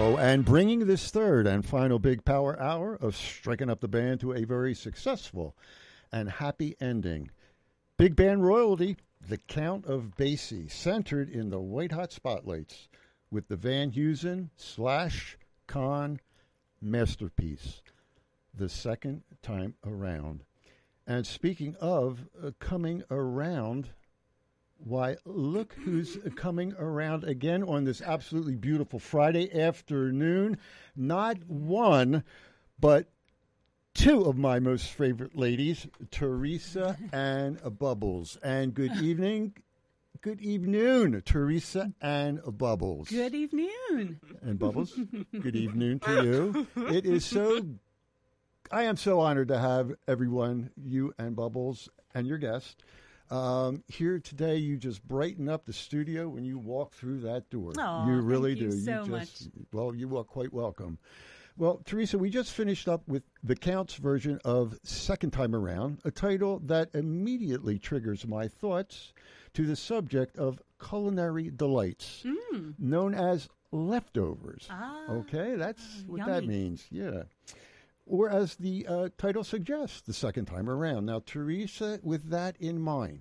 Hello, and bringing this third and final big power hour of striking up the band to a very successful and happy ending. Big band royalty, the Count of Basie, centered in the white hot spotlights with the Van Heusen / Kahn masterpiece, the second time around. And speaking of coming around, why, look who's coming around again on this absolutely beautiful Friday afternoon. Not one, but two of my most favorite ladies, Teresa and Bubbles. And good evening. Good evening, Teresa and Bubbles. Good evening. And Bubbles, good evening to you. It is I am so honored to have everyone, you and Bubbles, and your guest, here today. You just brighten up the studio when you walk through that door. Oh, you really thank do. You so much. Well, you are quite welcome. Well, Teresa, we just finished up with the Count's version of Second Time Around, a title that immediately triggers my thoughts to the subject of culinary delights, known as leftovers. Okay, that's what yummy. that means. Yeah. Or as the title suggests, the second time around. Now, Teresa, with that in mind,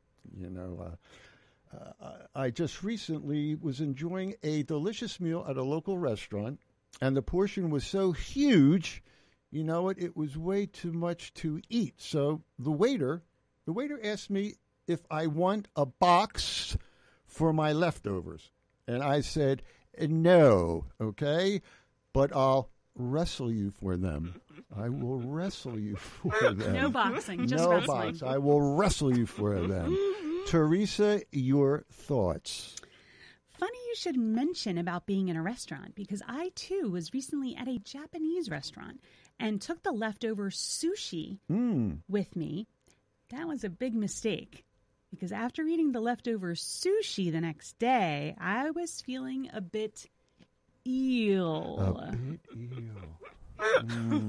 I just recently was enjoying a delicious meal at a local restaurant, and the portion was so huge, it was way too much to eat. So the waiter asked me if I want a box for my leftovers. And I said, no, okay, but I'll wrestle you for them. I will wrestle you for them. No boxing, just no wrestling. Box. I will wrestle you for them. Teresa, your thoughts? Funny you should mention about being in a restaurant, because I, too, was recently at a Japanese restaurant and took the leftover sushi with me. That was a big mistake, because after eating the leftover sushi the next day, I was feeling a bit ill. I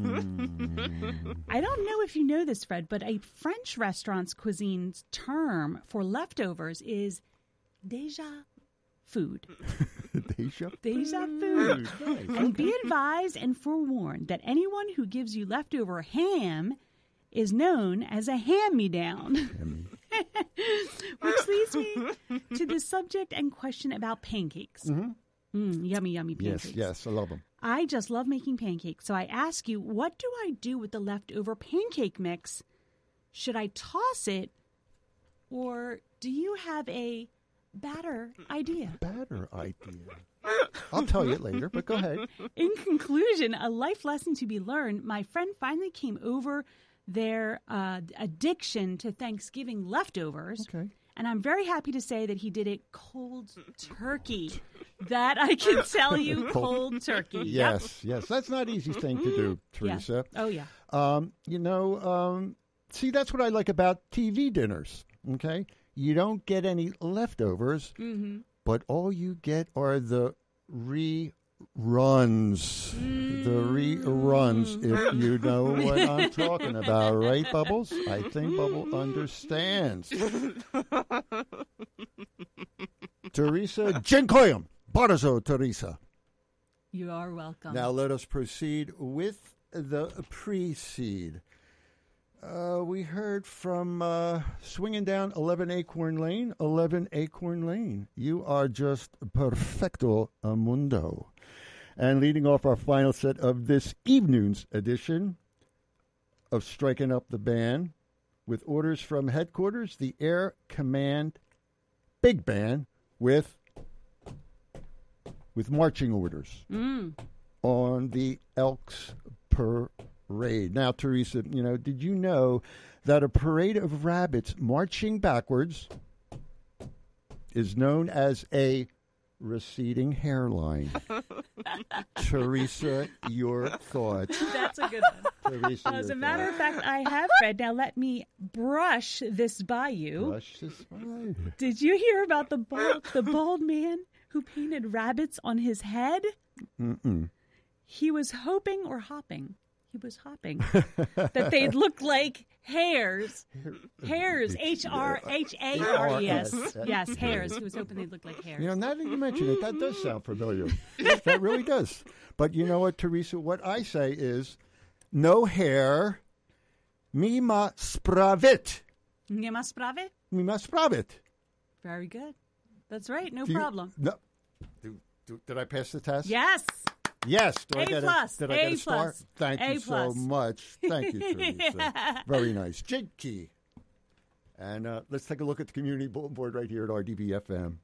don't know if you know this, Fred, but a French restaurant's cuisine's term for leftovers is déjà food. Déjà food. Nice. And be advised and forewarned that anyone who gives you leftover ham is known as a hand-me-down. Which leads me to the subject and question about pancakes. Yummy, yummy pancakes. Yes, I love them. I just love making pancakes. So I ask you, what do I do with the leftover pancake mix? Should I toss it, or do you have a batter idea? Batter idea. I'll tell you later, but go ahead. In conclusion, a life lesson to be learned. My friend finally came over their addiction to Thanksgiving leftovers. Okay. And I'm very happy to say that he did it cold turkey. That I can tell you, cold turkey. Yes. That's not an easy thing to do, Teresa. Yeah. Oh, yeah. See, that's what I like about TV dinners, okay? You don't get any leftovers, but all you get are the reruns. The reruns, if you know what I'm talking about. Right, Bubbles? I think Bubble understands. Teresa, dziękuję bardzo, Teresa. You are welcome. Now let us proceed with the pre-seed. We heard from Swinging Down 11 Acorn Lane. 11 Acorn Lane. You are just perfecto mundo. And leading off our final set of this evening's edition of Striking Up the Band, with orders from headquarters, the Air Command Big Band with marching orders on the Elks Parade. Now, Teresa, did you know that a parade of rabbits marching backwards is known as a receding hairline? Teresa, your thoughts. That's a good one. Teresa, As a matter of fact, I have, Fred. Now let me brush this by you. Brush this by. Did you hear about the bald man who painted rabbits on his head? Mm-mm. He was hoping or hopping. he was hopping, that they'd look like hares. Hares, H-R-H-A-R-E-S. Yes, hares. He was hoping they'd look like hares. Now that you mention it, that does sound familiar. That really does. But you know what, Teresa? What I say is, no hair, mima spravit. Mima spravit? Mima spravit. Very good. That's right. No problem. No. Did I pass the test? Yes. Yes. Did I get a star? Thank you so much. Thank you, Teresa. Very nice. Jinky. And let's take a look at the community bulletin board right here at RDV-FM.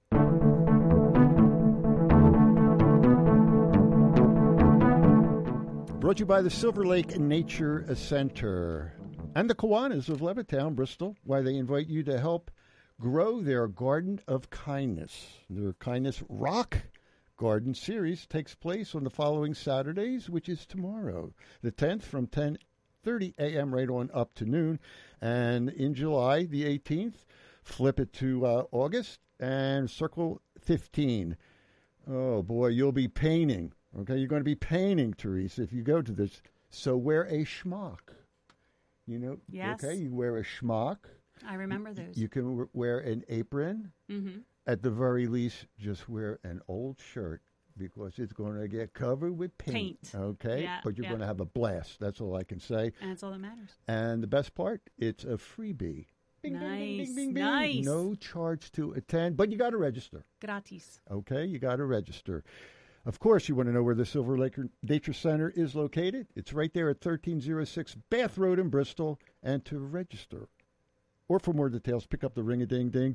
Brought to you by the Silver Lake Nature Center and the Kiwanis of Levittown, Bristol, why they invite you to help grow their Garden of Kindness. Their Kindness Rock Garden series takes place on the following Saturdays, which is tomorrow, the 10th, from 10:30 a.m. right on up to noon. And in July, the 18th, flip it to August and circle 15. Oh, boy, you'll be painting. Okay, you're going to be painting, Teresa, if you go to this. So wear a schmuck. You know, yes. Okay, you wear a schmuck. I remember those. You can wear an apron. Mm-hmm. At the very least, just wear an old shirt because it's going to get covered with paint. Okay? Yeah, but you're going to have a blast. That's all I can say. And that's all that matters. And the best part, it's a freebie. Bing, nice. Bing, bing, bing, bing. Nice. No charge to attend, but you got to register. Gratis. Okay? You got to register. Of course, you want to know where the Silver Lake Nature Center is located. It's right there at 1306 Bath Road in Bristol. And to register, or for more details, pick up the ring-a-ding-ding,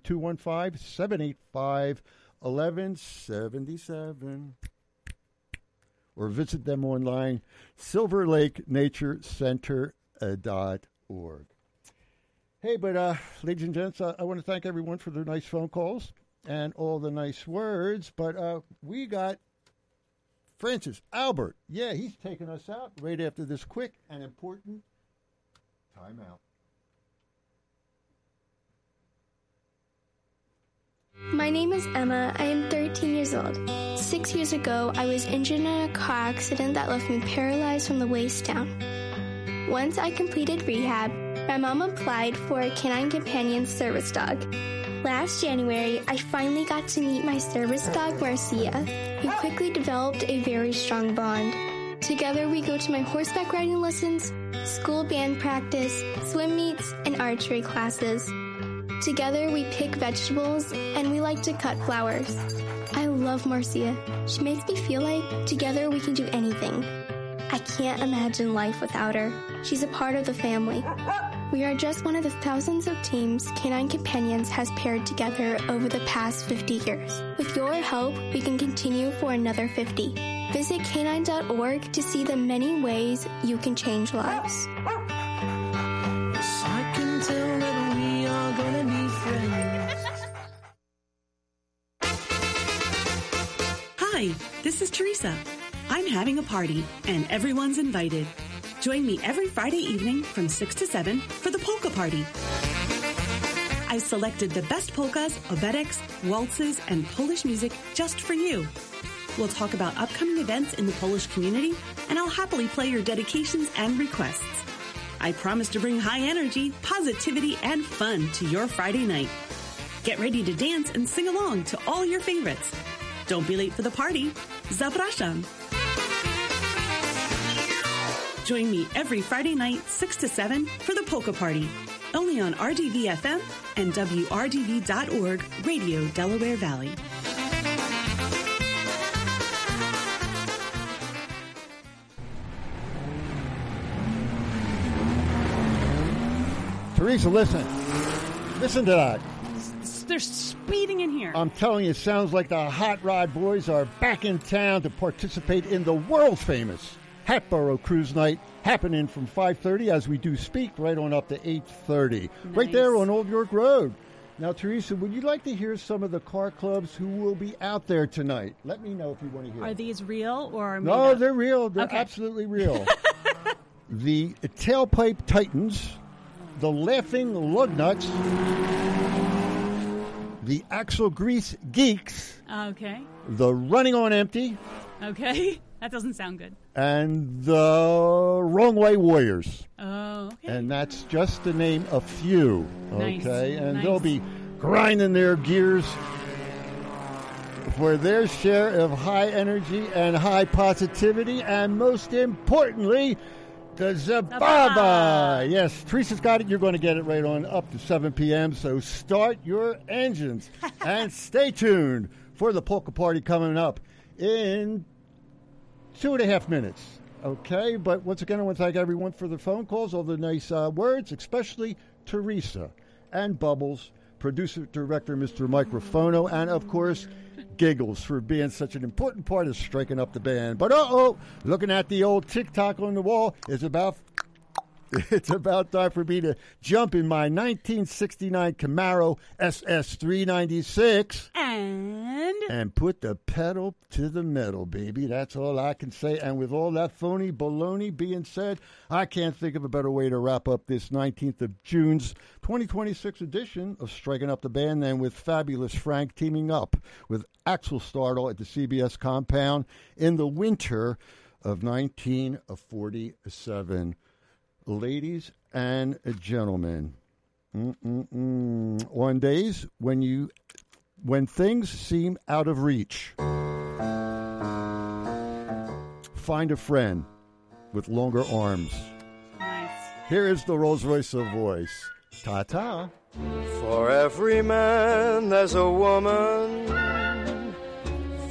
215-785-1177. Or visit them online, silverlakenaturecenter.org. Hey, but ladies and gents, I want to thank everyone for their nice phone calls and all the nice words. But we got Francis Albert. Yeah, he's taking us out right after this quick and important timeout. My name is Emma. I am 13 years old. 6 years ago, I was injured in a car accident that left me paralyzed from the waist down. Once I completed rehab, my mom applied for a Canine Companion service dog. Last January, I finally got to meet my service dog, Marcia. We quickly developed a very strong bond. Together, we go to my horseback riding lessons, school band practice, swim meets, and archery classes. Together, we pick vegetables, and we like to cut flowers. I love Marcia. She makes me feel like together we can do anything. I can't imagine life without her. She's a part of the family. We are just one of the thousands of teams Canine Companions has paired together over the past 50 years. With your help, we can continue for another 50. Visit canine.org to see the many ways you can change lives. I can tell that we are gonna be friends. Hi, this is Teresa. I'm having a party, and everyone's invited. Join me every Friday evening from 6 to 7 for the polka party. I've selected the best polkas, obetics, waltzes, and Polish music just for you. We'll talk about upcoming events in the Polish community, and I'll happily play your dedications and requests. I promise to bring high energy, positivity, and fun to your Friday night. Get ready to dance and sing along to all your favorites. Don't be late for the party. Zapraszam. Join me every Friday night, 6 to 7, for the polka party. Only on RDV-FM and WRDV.org, Radio Delaware Valley. Teresa, listen. Listen to that. They're speeding in here. I'm telling you, it sounds like the Hot Rod Boys are back in town to participate in the world-famous Hatboro Cruise Night, happening from 5:30 as we do speak, right on up to 8:30. Nice. Right there on Old York Road. Now, Teresa, would you like to hear some of the car clubs who will be out there tonight? Let me know if you want to hear. Are these real or made No, up? they're real. They're Okay. absolutely real. The Tailpipe Titans, the Laughing Lugnuts, the Axle Grease Geeks, Okay. the Running on Empty, Okay. That doesn't sound good. and the Wrong Way Warriors. Oh, okay. And that's just to name a few, Nice, okay? And nice. they'll be grinding their gears for their share of high energy and high positivity, and most importantly, the Zababa. Yes, Teresa's got it. You're going to get it right on up to 7 p.m., so start your engines. And stay tuned for the polka party coming up in 2.5 minutes. Okay, but once again, I want to thank everyone for the phone calls, all the nice words, especially Teresa and Bubbles, producer, director, Mr. Microphono, and, of course, Giggles for being such an important part of striking up the band. But, looking at the old TikTok on the wall, it's about time for me to jump in my 1969 Camaro SS 396 and put the pedal to the metal, baby. That's all I can say. And with all that phony baloney being said, I can't think of a better way to wrap up this 19th of June's 2026 edition of Striking Up the Band than with Fabulous Frank teaming up with Axel Startle at the CBS compound in the winter of 1947. Ladies and gentlemen, on days when things seem out of reach, find a friend with longer arms. Nice. Here is the Rolls Royce of Voice. Ta-ta. For every man there's a woman